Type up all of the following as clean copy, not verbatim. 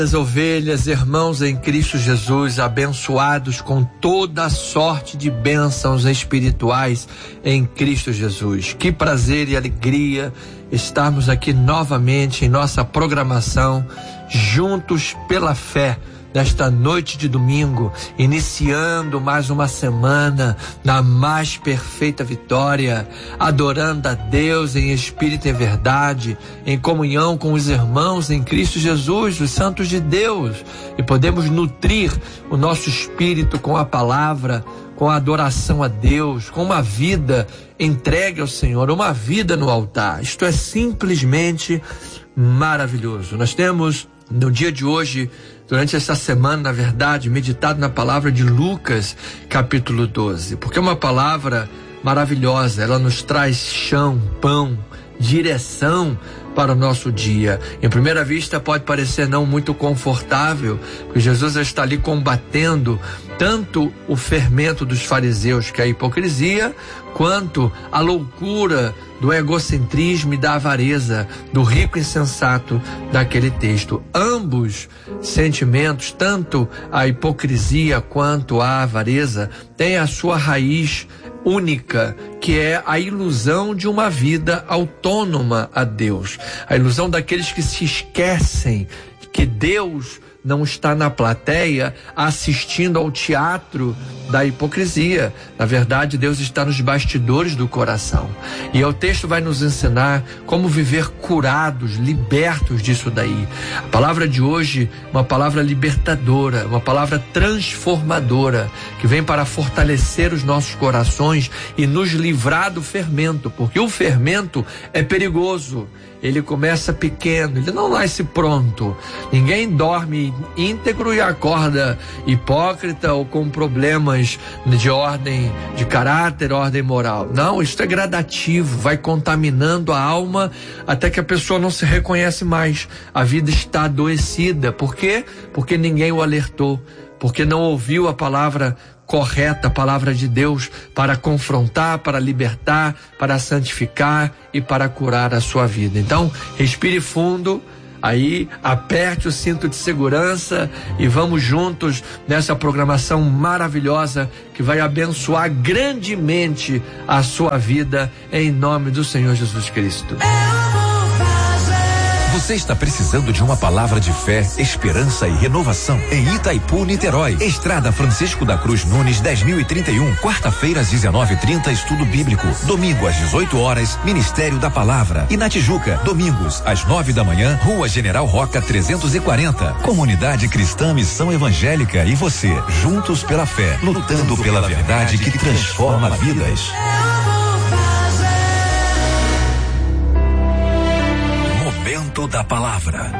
As ovelhas, irmãos em Cristo Jesus, abençoados com toda a sorte de bênçãos espirituais em Cristo Jesus. Que prazer e alegria estarmos aqui novamente em nossa programação, juntos pela fé, nesta noite de domingo, iniciando mais uma semana na mais perfeita vitória, adorando a Deus em espírito e verdade, em comunhão com os irmãos em Cristo Jesus, os santos de Deus, e podemos nutrir o nosso espírito com a palavra, com a adoração a Deus, com uma vida entregue ao Senhor, uma vida no altar. Isto é simplesmente maravilhoso. Nós temos no dia de hoje, durante essa semana, na verdade, meditado na palavra de Lucas, capítulo 12, porque é uma palavra maravilhosa, ela nos traz chão, pão, direção para o nosso dia. Em primeira vista pode parecer não muito confortável, porque Jesus está ali combatendo tanto o fermento dos fariseus, que é a hipocrisia, quanto a loucura do egocentrismo e da avareza, do rico insensato daquele texto. Ambos sentimentos, tanto a hipocrisia quanto a avareza, têm a sua raiz única, que é a ilusão de uma vida autônoma a Deus. A ilusão daqueles que se esquecem que Deus não está na plateia assistindo ao teatro da hipocrisia. Na verdade, Deus está nos bastidores do coração. E o texto vai nos ensinar como viver curados, libertos disso daí. A palavra de hoje, uma palavra libertadora, uma palavra transformadora, que vem para fortalecer os nossos corações e nos livrar do fermento, porque o fermento é perigoso. Ele começa pequeno, ele não nasce pronto. Ninguém dorme íntegro e acorda hipócrita ou com problemas de ordem de caráter, ordem moral. Não, isso é gradativo, vai contaminando a alma até que a pessoa não se reconhece mais. A vida está adoecida. Por quê? Porque ninguém o alertou, porque não ouviu a palavra correta, a palavra de Deus, para confrontar, para libertar, para santificar e para curar a sua vida. Então, respire fundo, aí aperte o cinto de segurança e vamos juntos nessa programação maravilhosa que vai abençoar grandemente a sua vida, em nome do Senhor Jesus Cristo. Você está precisando de uma palavra de fé, esperança e renovação em Itaipu, Niterói. Estrada Francisco da Cruz Nunes, 10.031, quarta-feira às 19h30, estudo bíblico. Domingo às 18 horas, Ministério da Palavra. E na Tijuca, domingos às 9 da manhã, Rua General Roca 340. Comunidade Cristã Missão Evangélica e você, juntos pela fé, lutando pela verdade que transforma vidas. Da palavra.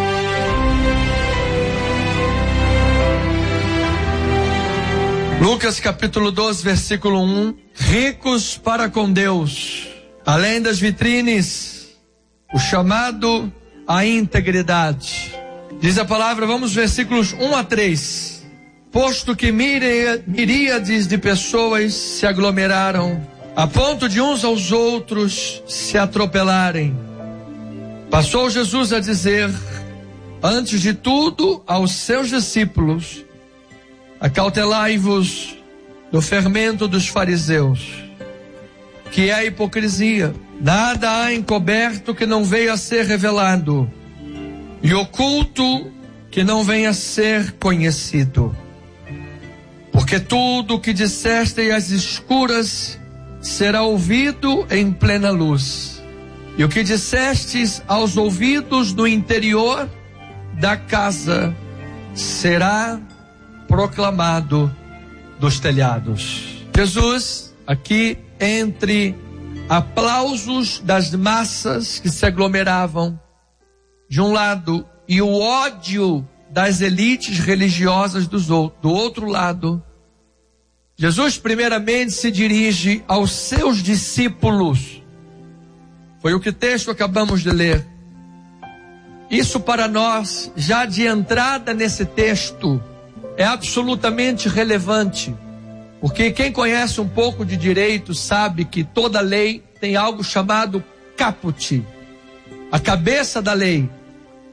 Lucas capítulo 12, versículo 1. Ricos para com Deus, além das vitrines, o chamado à integridade. Diz a palavra, vamos versículos 1 a 3. Posto que miríades de pessoas se aglomeraram, a ponto de uns aos outros se atropelarem, passou Jesus a dizer, antes de tudo, aos seus discípulos: acautelai-vos do fermento dos fariseus, que é a hipocrisia. Nada há encoberto que não venha a ser revelado, e oculto que não venha a ser conhecido. Porque tudo o que disseste às escuras será ouvido em plena luz. E o que dissestes aos ouvidos do interior da casa será proclamado dos telhados. Jesus, aqui entre aplausos das massas que se aglomeravam de um lado e o ódio das elites religiosas do outro lado, Jesus primeiramente se dirige aos seus discípulos. Foi o que texto acabamos de ler. Isso para nós, já de entrada nesse texto, é absolutamente relevante. Porque quem conhece um pouco de direito sabe que toda lei tem algo chamado caput, a cabeça da lei.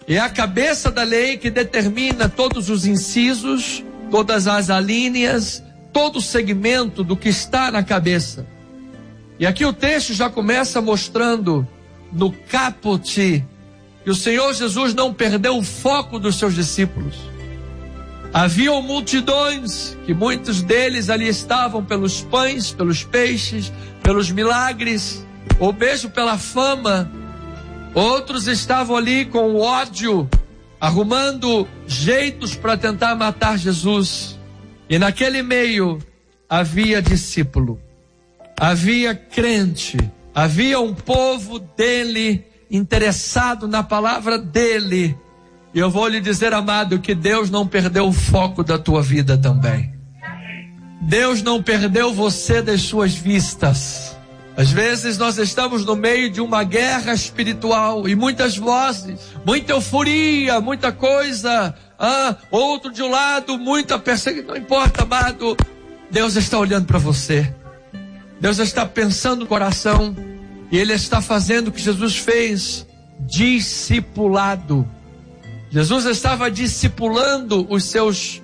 E é a cabeça da lei que determina todos os incisos, todas as alíneas, todo o segmento do que está na cabeça. E aqui o texto já começa mostrando no caput que o Senhor Jesus não perdeu o foco dos seus discípulos. Haviam multidões, que muitos deles ali estavam pelos pães, pelos peixes, pelos milagres, ou mesmo pela fama. Outros estavam ali com o ódio, arrumando jeitos para tentar matar Jesus. E naquele meio havia discípulo, havia crente, havia um povo dele, interessado na palavra dele. E eu vou lhe dizer, amado, que Deus não perdeu o foco da tua vida também. Deus não perdeu você das suas vistas. Às vezes nós estamos no meio de uma guerra espiritual e muitas vozes, muita euforia, muita coisa, outro de um lado, muita perseguição. Não importa, amado, Deus está olhando para você. Deus está pensando no coração e Ele está fazendo o que Jesus fez, discipulado. Jesus estava discipulando os seus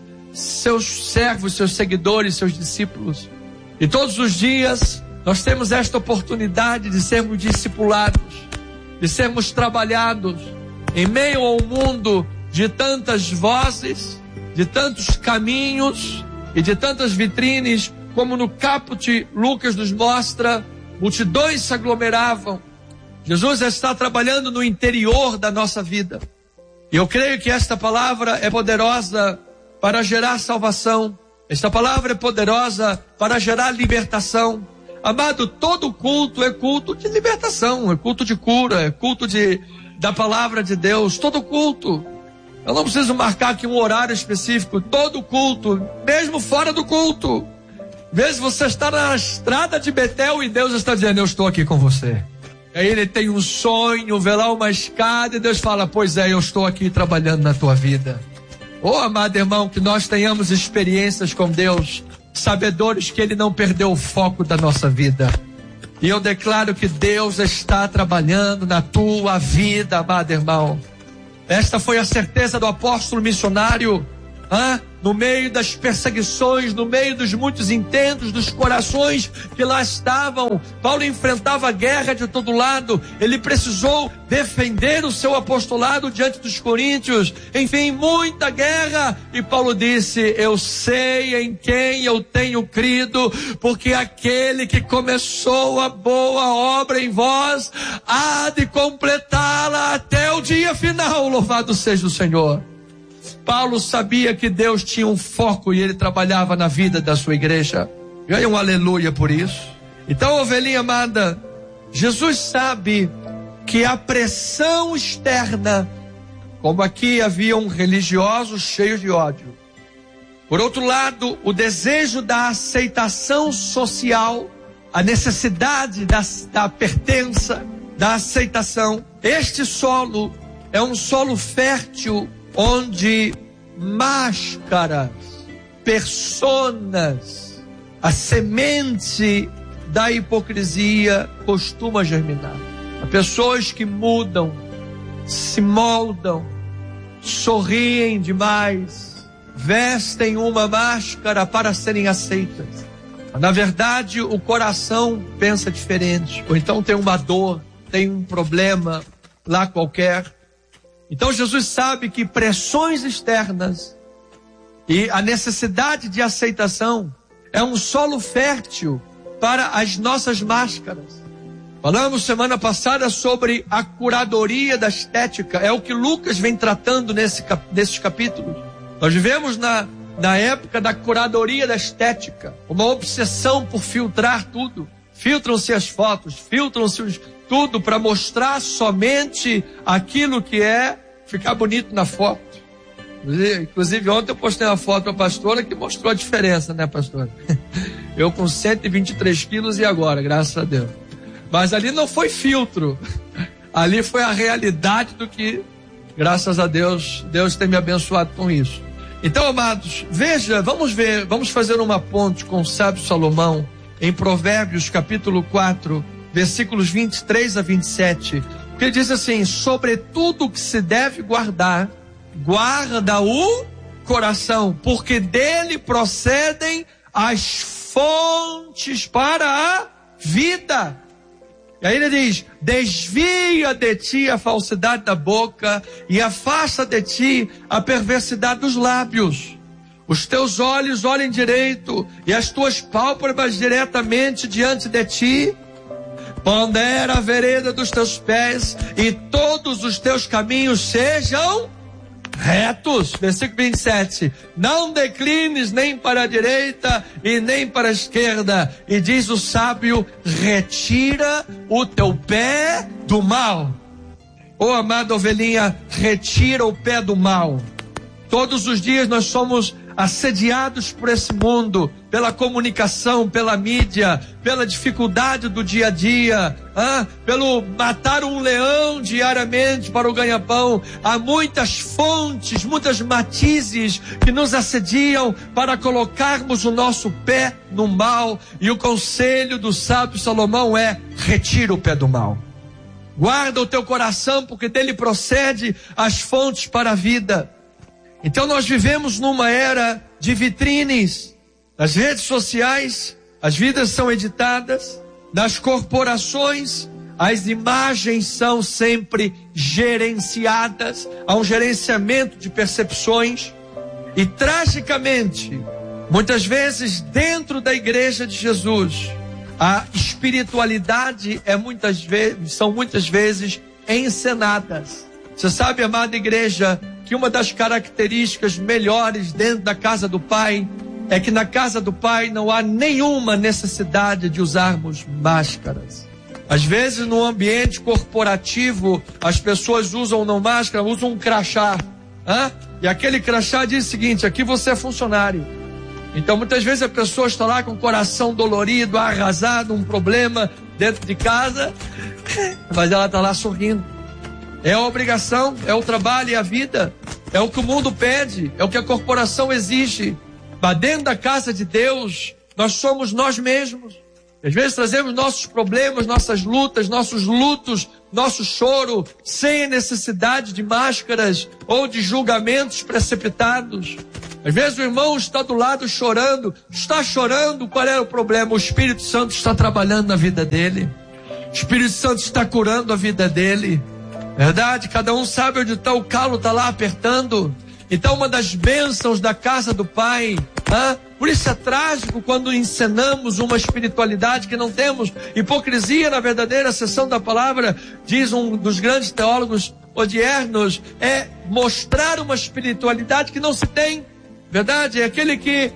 servos, seus seguidores, seus discípulos. E todos os dias nós temos esta oportunidade de sermos discipulados, de sermos trabalhados em meio a um mundo de tantas vozes, de tantos caminhos e de tantas vitrines, como no caput Lucas nos mostra, multidões se aglomeravam. Jesus está trabalhando no interior da nossa vida. E eu creio que esta palavra é poderosa para gerar salvação. Esta palavra é poderosa para gerar libertação. Amado, todo culto é culto de libertação, é culto de cura, é culto da palavra de Deus. Todo culto. Eu não preciso marcar aqui um horário específico. Todo culto, mesmo fora do culto. Às vezes você está na estrada de Betel e Deus está dizendo, eu estou aqui com você. Aí ele tem um sonho, vê lá uma escada e Deus fala, pois é, eu estou aqui trabalhando na tua vida. Amado irmão, que nós tenhamos experiências com Deus, sabedores que Ele não perdeu o foco da nossa vida. E eu declaro que Deus está trabalhando na tua vida, amado irmão. Esta foi a certeza do apóstolo missionário, no meio das perseguições, no meio dos muitos intentos, dos corações que lá estavam. Paulo enfrentava a guerra de todo lado, ele precisou defender o seu apostolado diante dos coríntios, enfim, muita guerra, e Paulo disse, eu sei em quem eu tenho crido, porque aquele que começou a boa obra em vós, há de completá-la até o dia final, louvado seja o Senhor. Paulo sabia que Deus tinha um foco e ele trabalhava na vida da sua igreja. Ganha um aleluia por isso. Então, ovelhinha amada, Jesus sabe que a pressão externa, como aqui haviam religiosos cheios de ódio. Por outro lado, o desejo da aceitação social, a necessidade da pertença, da aceitação. Este solo é um solo fértil onde máscaras, personas, a semente da hipocrisia costuma germinar. Há pessoas que mudam, se moldam, sorriem demais, vestem uma máscara para serem aceitas. Na verdade, o coração pensa diferente, ou então tem uma dor, tem um problema lá qualquer. Então Jesus sabe que pressões externas e a necessidade de aceitação é um solo fértil para as nossas máscaras. Falamos semana passada sobre a curadoria da estética, é o que Lucas vem tratando nesses capítulos. Nós vivemos na época da curadoria da estética, uma obsessão por filtrar tudo. Filtram-se as fotos, filtram-se tudo para mostrar somente aquilo que é ficar bonito na foto. Inclusive ontem eu postei uma foto para a pastora que mostrou a diferença, né, pastora? Eu com 123 quilos e agora, graças a Deus. Mas ali não foi filtro, ali foi a realidade do que, graças a Deus, Deus tem me abençoado com isso. Então, amados, veja, vamos fazer uma ponte com o sábio Salomão em Provérbios capítulo 4, versículos 23 a 27. que ele diz assim: sobre tudo que se deve guardar, guarda o coração, porque dele procedem as fontes para a vida. E aí ele diz: desvia de ti a falsidade da boca e afasta de ti a perversidade dos lábios. Os teus olhos olhem direito e as tuas pálpebras diretamente diante de ti. Pondera a vereda dos teus pés e todos os teus caminhos sejam retos. Versículo 27. Não declines nem para a direita e nem para a esquerda. E diz o sábio: retira o teu pé do mal. Ô amada ovelhinha, retira o pé do mal. Todos os dias nós somos assediados por esse mundo, pela comunicação, pela mídia, pela dificuldade do dia a dia, pelo matar um leão diariamente para o ganha-pão. Há muitas fontes, muitas matizes que nos assediam para colocarmos o nosso pé no mal, e o conselho do sábio Salomão é: retira o pé do mal. Guarda o teu coração, porque dele procede as fontes para a vida. Então nós vivemos numa era de vitrines. Nas redes sociais, as vidas são editadas. Nas corporações, as imagens são sempre gerenciadas. Há um gerenciamento de percepções. E tragicamente, muitas vezes dentro da igreja de Jesus, a espiritualidade são muitas vezes encenadas. Você sabe, amada igreja, que uma das características melhores dentro da casa do Pai é que na casa do Pai não há nenhuma necessidade de usarmos máscaras. Às vezes no ambiente corporativo as pessoas usam não máscara, usam um crachá, e aquele crachá diz o seguinte: aqui você é funcionário. Então muitas vezes a pessoa está lá com o coração dolorido, arrasado, um problema dentro de casa, mas ela está lá sorrindo. É a obrigação, é o trabalho e a vida, é o que o mundo pede, é o que a corporação exige. Mas dentro da casa de Deus, nós somos nós mesmos. Às vezes trazemos nossos problemas, nossas lutas, nossos lutos, nosso choro, sem a necessidade de máscaras ou de julgamentos precipitados. Às vezes o irmão está do lado chorando, está chorando, qual é o problema? O Espírito Santo está trabalhando na vida dele. O Espírito Santo está curando a vida dele. Verdade? Cada um sabe onde está o calo, está lá apertando. Então uma das bênçãos da casa do Pai, por isso é trágico quando encenamos uma espiritualidade que não temos. Hipocrisia, na verdadeira acessão da palavra, diz um dos grandes teólogos odiernos, é mostrar uma espiritualidade que não se tem. Verdade? É aquele que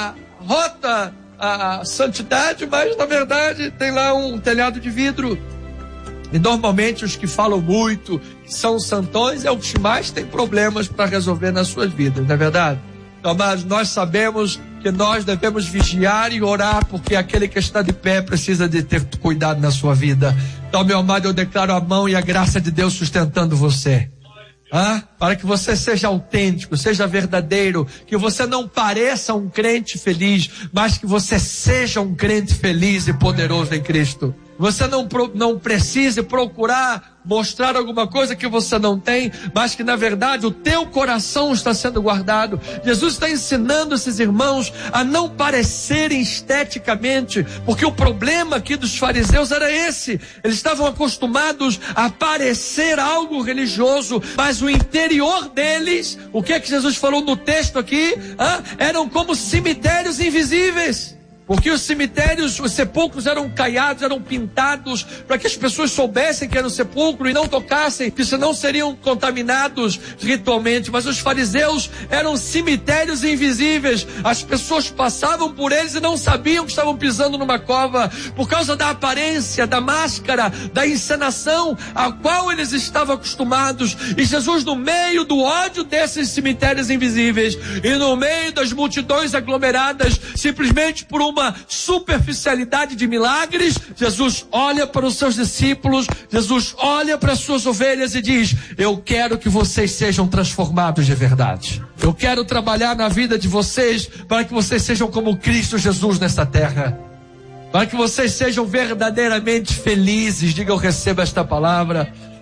rota a santidade, mas na verdade tem lá um telhado de vidro. E normalmente os que falam muito, que são santões, é os que mais têm problemas para resolver nas suas vidas, não é verdade? Então, mas nós sabemos que nós devemos vigiar e orar, porque aquele que está de pé precisa de ter cuidado na sua vida. Então, meu amado, eu declaro a mão e a graça de Deus sustentando você. Para que você seja autêntico, seja verdadeiro, que você não pareça um crente feliz, mas que você seja um crente feliz e poderoso em Cristo. Você não precise procurar mostrar alguma coisa que você não tem, mas que na verdade o teu coração está sendo guardado. Jesus está ensinando esses irmãos a não parecerem esteticamente, porque o problema aqui dos fariseus era esse. Eles estavam acostumados a parecer algo religioso, mas o interior deles, o que é que Jesus falou no texto aqui? Eram como cemitérios invisíveis. Porque os cemitérios, os sepulcros eram caiados, eram pintados, para que as pessoas soubessem que era um sepulcro e não tocassem, que senão seriam contaminados ritualmente. Mas os fariseus eram cemitérios invisíveis. As pessoas passavam por eles e não sabiam que estavam pisando numa cova, por causa da aparência, da máscara, da encenação a qual eles estavam acostumados. E Jesus, no meio do ódio desses cemitérios invisíveis e no meio das multidões aglomeradas, simplesmente por uma superficialidade de milagres, Jesus olha para os seus discípulos, Jesus olha para as suas ovelhas e diz: eu quero que vocês sejam transformados de verdade. Eu quero trabalhar na vida de vocês para que vocês sejam como Cristo Jesus nesta terra, para que vocês sejam verdadeiramente felizes. Diga: eu recebo esta palavra.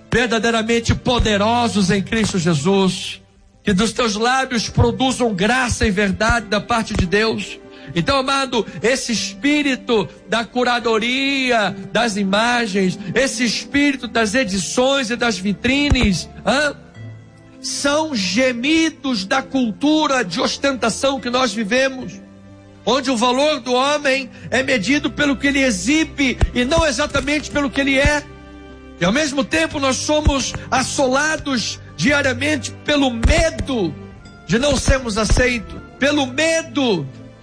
verdadeiramente poderosos em Cristo Jesus, que dos teus lábios produzam graça e verdade da parte de Deus. Então, amado, esse espírito da curadoria das imagens, esse espírito das edições e das vitrines, são gemidos da cultura de ostentação que nós vivemos, onde o valor do homem é medido pelo que ele exibe e não exatamente pelo que ele é. E ao mesmo tempo nós somos assolados diariamente pelo medo de não sermos aceitos, pelo medo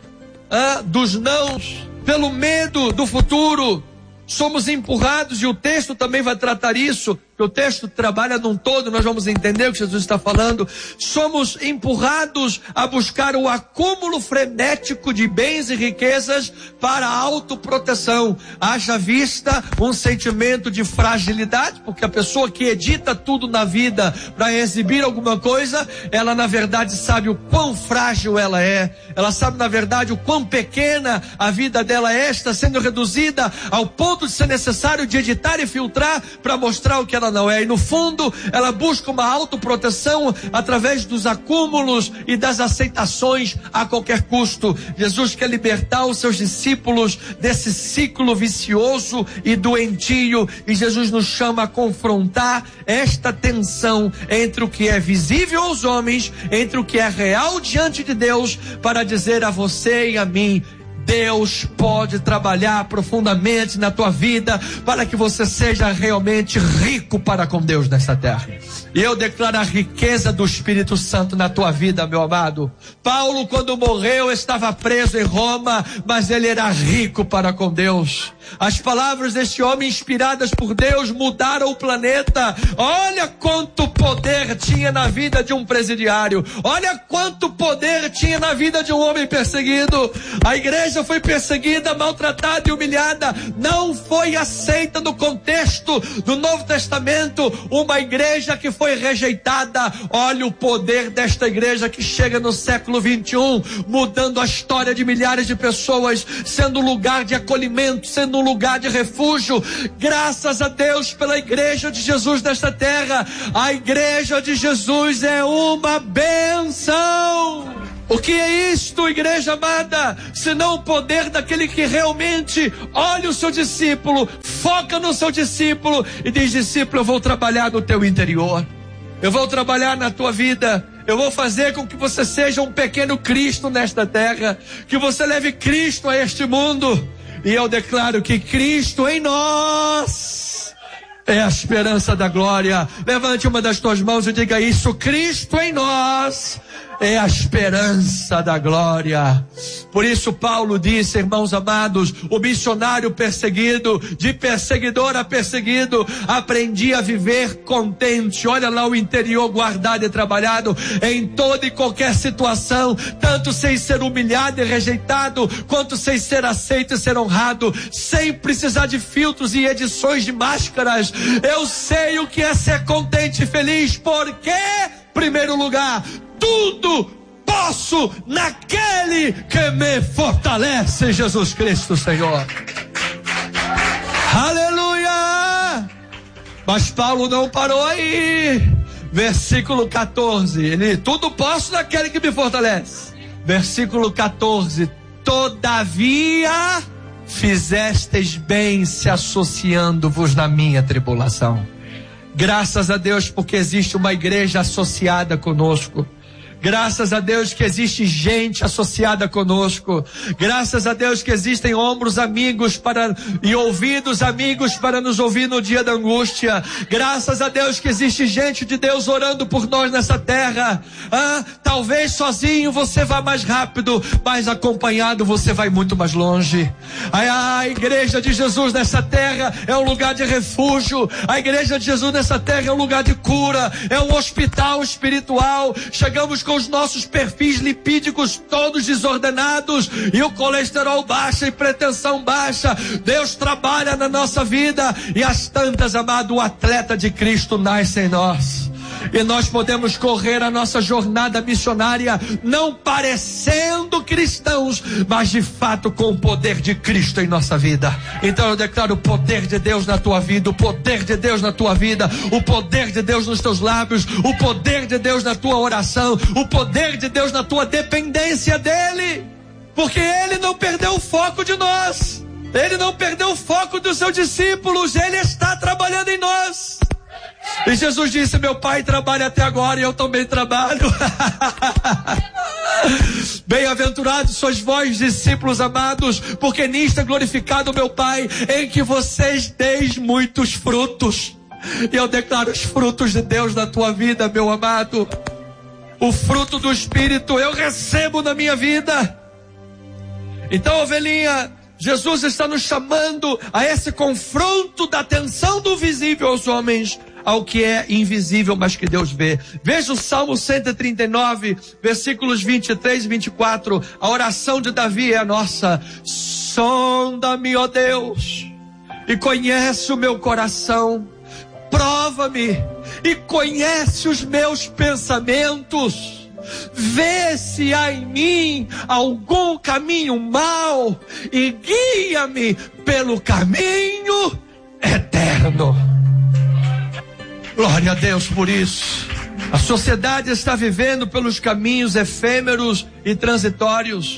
dos nãos, pelo medo do futuro. Somos empurrados, e o texto também vai tratar isso, que o texto trabalha num todo, nós vamos entender o que Jesus está falando. Somos empurrados a buscar o acúmulo frenético de bens e riquezas para a autoproteção. Haja vista um sentimento de fragilidade, porque a pessoa que edita tudo na vida para exibir alguma coisa, ela na verdade sabe o quão frágil ela é. Ela sabe na verdade o quão pequena a vida dela é, está sendo reduzida ao ponto de ser necessário de editar e filtrar para mostrar o que ela não é. E no fundo ela busca uma autoproteção através dos acúmulos e das aceitações a qualquer custo. Jesus quer libertar os seus discípulos desse ciclo vicioso e doentio, e Jesus nos chama a confrontar esta tensão entre o que é visível aos homens, entre o que é real diante de Deus, para dizer a você e a mim: Deus pode trabalhar profundamente na tua vida para que você seja realmente rico para com Deus nesta terra. E eu declaro a riqueza do Espírito Santo na tua vida, meu amado. Paulo, quando morreu, estava preso em Roma, mas ele era rico para com Deus. As palavras deste homem, inspiradas por Deus, mudaram o planeta. Olha quanto poder tinha na vida de um presidiário. Olha quanto poder tinha na vida de um homem perseguido. A igreja foi perseguida, maltratada e humilhada. Não foi aceita no contexto do Novo Testamento uma igreja que foi rejeitada. Olha o poder desta igreja que chega no século 21, mudando a história de milhares de pessoas, sendo um lugar de acolhimento, sendo um lugar de refúgio. Graças a Deus pela igreja de Jesus nesta terra. A igreja de Jesus é uma bênção. O que é isto, igreja amada, senão o poder daquele que realmente olha o seu discípulo, foca no seu discípulo e diz: discípulo, eu vou trabalhar no teu interior, eu vou trabalhar na tua vida, eu vou fazer com que você seja um pequeno Cristo nesta terra, que você leve Cristo a este mundo. E eu declaro que Cristo em nós é a esperança da glória. Levante uma das tuas mãos e diga isso: Cristo em nós é a esperança da glória. Por isso Paulo disse, irmãos amados, o missionário perseguido, de perseguidor a perseguido, aprendi a viver contente. Olha lá o interior guardado e trabalhado em toda e qualquer situação, tanto sem ser humilhado e rejeitado, quanto sem ser aceito e ser honrado, sem precisar de filtros e edições de máscaras. Eu sei o que é ser contente e feliz, porque, em primeiro lugar, tudo posso naquele que me fortalece, Jesus Cristo, Senhor. Aleluia! Mas Paulo não parou aí. Versículo 14, ele: tudo posso naquele que me fortalece. Versículo 14: todavia fizestes bem se associando-vos na minha tribulação. Graças a Deus porque existe uma igreja associada conosco. Graças a Deus que existe gente associada conosco. Graças a Deus que existem ombros amigos e ouvidos amigos para nos ouvir no dia da angústia. Graças a Deus que existe gente de Deus orando por nós nessa terra. Talvez sozinho você vá mais rápido, mas acompanhado você vai muito mais longe. A igreja de Jesus nessa terra é um lugar de refúgio. A igreja de Jesus nessa terra é um lugar de cura. É um hospital espiritual. Chegamos com os nossos perfis lipídicos todos desordenados e o colesterol baixa e pretensão baixa. Deus trabalha na nossa vida e às tantas, amado, o atleta de Cristo nasce em nós. E nós podemos correr a nossa jornada missionária não parecendo cristãos, mas de fato com o poder de Cristo em nossa vida. Então eu declaro o poder de Deus na tua vida, o poder de Deus na tua vida, o poder de Deus nos teus lábios, o poder de Deus na tua oração, o poder de Deus na tua dependência dele. Porque ele não perdeu o foco de nós. Ele não perdeu o foco dos seus discípulos. Ele está trabalhando em nós. E Jesus disse: meu Pai trabalha até agora e eu também trabalho. Bem-aventurados sois vós, discípulos amados, porque nisto é glorificado o meu Pai, em que vocês deis muitos frutos. E eu declaro os frutos de Deus na tua vida, meu amado. O fruto do Espírito eu recebo na minha vida. Então, ovelhinha, Jesus está nos chamando a esse confronto da atenção do visível aos homens, ao que é invisível, mas que Deus vê. Veja o Salmo 139, versículos 23 e 24. A oração de Davi é a nossa. Sonda-me, ó Deus, e conhece o meu coração. Prova-me e conhece os meus pensamentos. Vê se há em mim algum caminho mau e guia-me pelo caminho eterno. Glória a Deus por isso. A sociedade está vivendo pelos caminhos efêmeros e transitórios,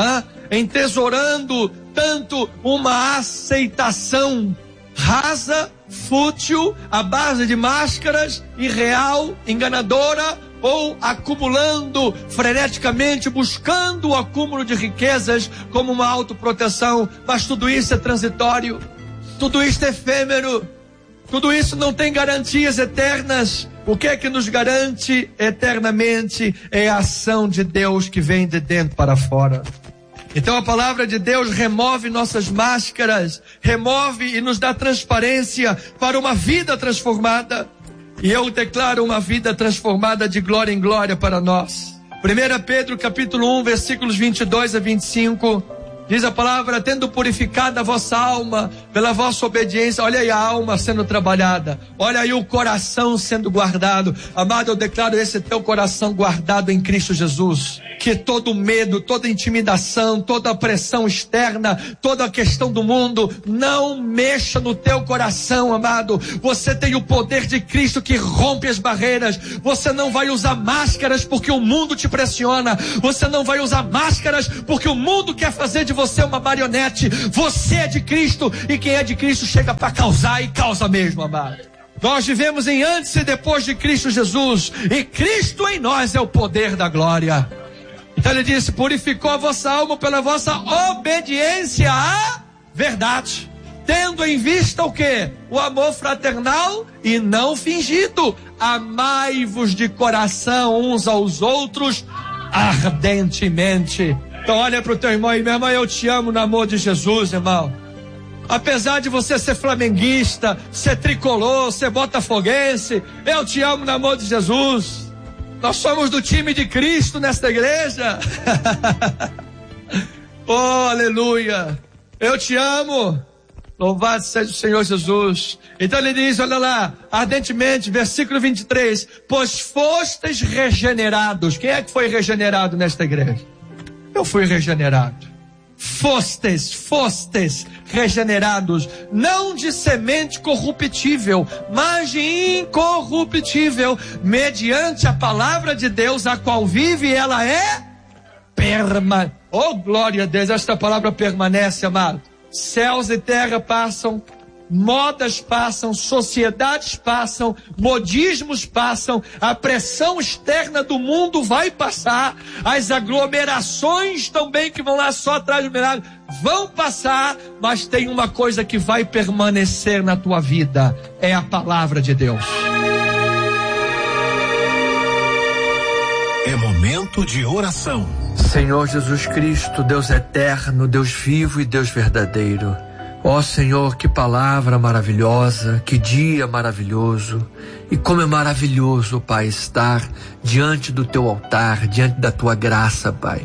entesourando tanto uma aceitação rasa, fútil, à base de máscaras, irreal, enganadora, ou acumulando freneticamente, buscando o acúmulo de riquezas como uma autoproteção. Mas tudo isso é transitório, tudo isso é efêmero, tudo isso não tem garantias eternas. O que é que nos garante eternamente? É a ação de Deus que vem de dentro para fora. Então a palavra de Deus remove nossas máscaras, remove e nos dá transparência para uma vida transformada. E eu declaro uma vida transformada de glória em glória para nós. 1 Pedro capítulo 1, versículos 22 a 25. Diz a palavra: tendo purificado a vossa alma pela vossa obediência. Olha aí a alma sendo trabalhada. Olha aí o coração sendo guardado. Amado, eu declaro esse teu coração guardado em Cristo Jesus. Que todo medo, toda intimidação, toda pressão externa, toda a questão do mundo não mexa no teu coração, amado. Você tem o poder de Cristo que rompe as barreiras. Você não vai usar máscaras porque o mundo te pressiona. Você não vai usar máscaras porque o mundo quer fazer de você uma marionete. Você é de Cristo, e quem é de Cristo chega para causar, e causa mesmo, amado. Nós vivemos em antes e depois de Cristo Jesus, e Cristo em nós é o poder da glória. Então ele disse: purificou a vossa alma pela vossa obediência à verdade, tendo em vista o quê? O amor fraternal e não fingido. Amai-vos de coração uns aos outros ardentemente. Então olha para o teu irmão e minha irmã: eu te amo no amor de Jesus, irmão. Apesar de você ser flamenguista, ser tricolor, ser botafoguense, eu te amo no amor de Jesus. Nós somos do time de Cristo nesta igreja. Oh, aleluia. Eu te amo. Louvado seja o Senhor Jesus. Então ele diz, olha lá, ardentemente, versículo 23. Pois fostes regenerados. Quem é que foi regenerado nesta igreja? Eu fui regenerado. Fostes regenerados, não de semente corruptível, mas de incorruptível, mediante a palavra de Deus, a qual vive, e ela é permanente. Oh, glória a Deus, esta palavra permanece, amado. Céus e terra passam, modas passam, sociedades passam, modismos passam, a pressão externa do mundo vai passar, as aglomerações também que vão lá só atrás do milagre vão passar, mas tem uma coisa que vai permanecer na tua vida, é a palavra de Deus. É momento de oração. Senhor Jesus Cristo, Deus eterno, Deus vivo e Deus verdadeiro. Ó Senhor, que palavra maravilhosa, que dia maravilhoso, e como é maravilhoso, Pai, estar diante do Teu altar, diante da Tua graça, Pai,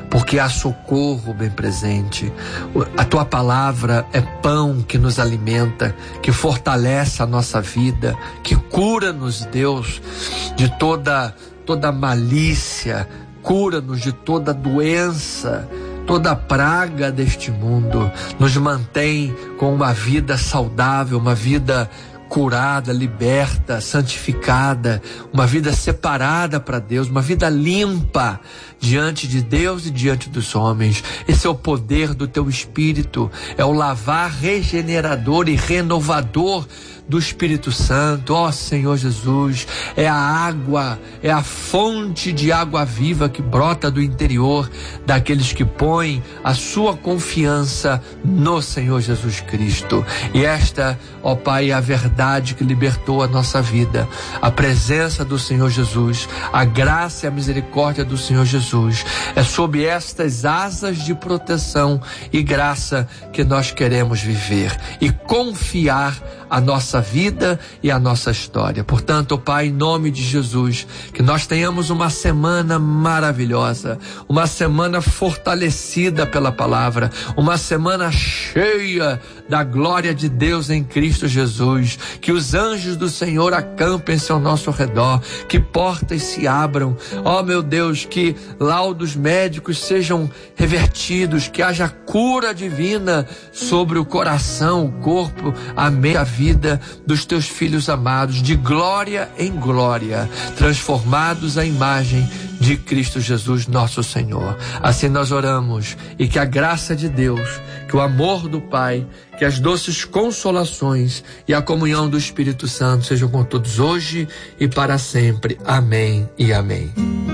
porque há socorro bem presente. A tua palavra é pão que nos alimenta, que fortalece a nossa vida, que cura-nos, Deus, de toda malícia, cura-nos de toda doença, toda praga deste mundo, nos mantém com uma vida saudável, uma vida curada, liberta, santificada, uma vida separada para Deus, uma vida limpa diante de Deus e diante dos homens. Esse é o poder do teu Espírito, é o lavar regenerador e renovador do Espírito Santo. Ó Senhor Jesus, é a água, é a fonte de água viva que brota do interior daqueles que põem a sua confiança no Senhor Jesus Cristo. E esta, ó Pai, é a verdade que libertou a nossa vida, a presença do Senhor Jesus, a graça e a misericórdia do Senhor Jesus. É sob estas asas de proteção e graça que nós queremos viver e confiar a nossa vida e a nossa história. Portanto, Pai, em nome de Jesus, que nós tenhamos uma semana maravilhosa, uma semana fortalecida pela palavra, uma semana cheia da glória de Deus em Cristo Jesus, que os anjos do Senhor acampem-se ao nosso redor, que portas se abram, ó meu Deus, que laudos médicos sejam revertidos, que haja cura divina sobre o coração, o corpo, a mente, a vida dos teus filhos amados, de glória em glória, transformados à imagem de Cristo Jesus, nosso Senhor. Assim nós oramos, e que a graça de Deus, que o amor do Pai, que as doces consolações e a comunhão do Espírito Santo sejam com todos hoje e para sempre. Amém e amém.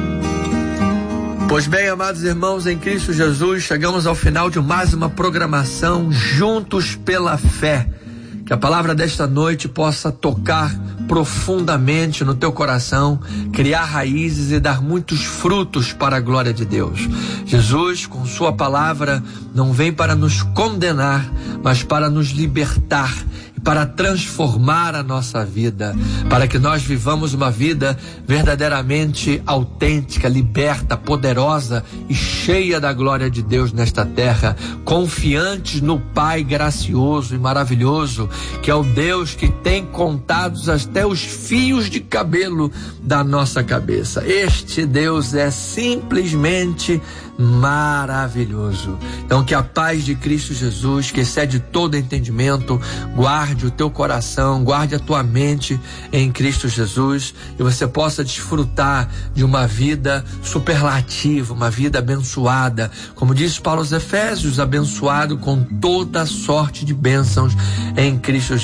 Pois bem, amados irmãos em Cristo Jesus, chegamos ao final de mais uma programação Juntos pela Fé. Que a palavra desta noite possa tocar profundamente no teu coração, criar raízes e dar muitos frutos para a glória de Deus. Jesus, com sua palavra, não vem para nos condenar, mas para nos libertar, para transformar a nossa vida, para que nós vivamos uma vida verdadeiramente autêntica, liberta, poderosa e cheia da glória de Deus nesta terra, confiantes no Pai gracioso e maravilhoso, que é o Deus que tem contados até os fios de cabelo da nossa cabeça. Este Deus é simplesmente maravilhoso. Então, que a paz de Cristo Jesus, que excede todo entendimento, guarde o teu coração, guarde a tua mente em Cristo Jesus, e você possa desfrutar de uma vida superlativa, uma vida abençoada, como diz Paulo aos Efésios, abençoado com toda sorte de bênçãos em Cristo